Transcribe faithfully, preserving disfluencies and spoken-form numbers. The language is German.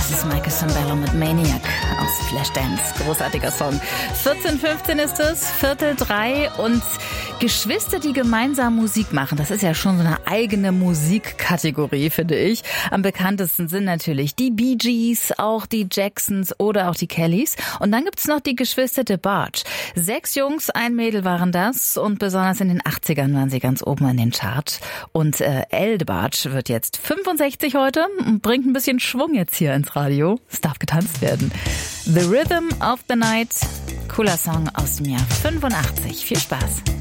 Das ist Michael Sambello mit Maniac aus Flashdance. Großartiger Song. vierzehn fünfzehn ist es, Viertel drei und Geschwister, die gemeinsam Musik machen. Das ist ja schon so eine eigene Musikkategorie, finde ich. Am bekanntesten sind natürlich die Bee Gees, auch die Jacksons oder auch die Kellys. Und dann gibt's noch die Geschwister DeBarge. Sechs Jungs, ein Mädel waren das und besonders in den achtzigern waren sie ganz oben in den Charts. Und äh, Elle DeBarge wird jetzt fünfundsechzig heute und bringt ein bisschen Schwung jetzt hier ins Radio. Es darf getanzt werden. The Rhythm of the Night, cooler Song aus dem Jahr fünfundachtzig. Viel Spaß.